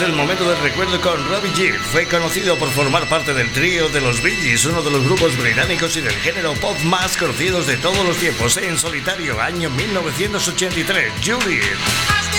el momento del recuerdo con Robbie Gibb. Fue conocido por formar parte del trío de los Bee Gees, uno de los grupos británicos y del género pop más conocidos de todos los tiempos. En solitario, año 1983, Judith.